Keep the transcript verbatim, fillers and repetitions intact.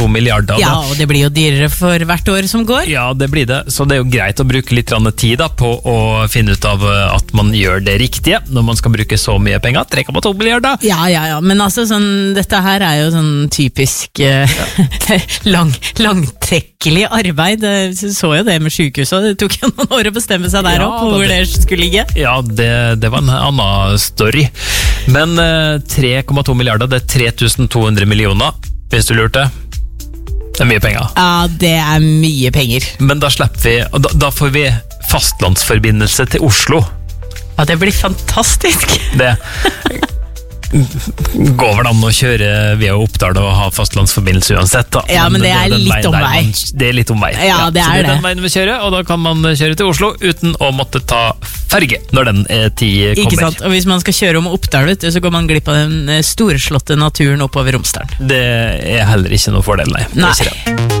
to milliarder. Ja, og det blir jo dyrere for hvert år som går. Ja, det blir det. Så det er jo greit å bruke litt tid da, på å finne ut av at man gjør det riktige når man skal bruke så mye penger. tre komma to milliarder. Ja, ja, ja. Men altså, sånn, dette her er jo sånn typisk uh, lang, langtrekkelig arbeid. Jeg så jo det med sykehuset. Det tok jo noen år å bestemme seg der ja, opp, hvor det, det skulle ligge. Ja, det, det var en annen story. Men uh, tre komma to milliarder, det er tre tusen to hundre millioner, hvis du lurte. Det er mye penger. Ja, det er mye penger. Men da slipper vi, og da, da får vi fastlandsforbindelse til Oslo. Ja, det blir fantastisk. Det går vel an å kjøre via Oppdal og ha fastlandsforbindelse uansett da. Ja, men, men det, det er litt litt om vei. Man, det er litt om vei. Ja, ja, det så er det er det. den veien vi kjører, og da kan man kjøre til Oslo uten å måtte ta ferge når den tid kommer. Ikke sant, og hvis man skal kjøre om Oppdal, vet du, så går man glipp av den storslåtte naturen oppover Romsdalen. Det er heller ikke noe fordel, nei. Nei.